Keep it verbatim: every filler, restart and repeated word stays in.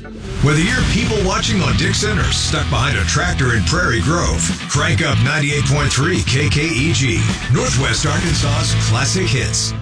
Whether you're people watching on Dixon or stuck behind a tractor in Prairie Grove, crank up ninety-eight point three K K E G, Northwest Arkansas's classic hits.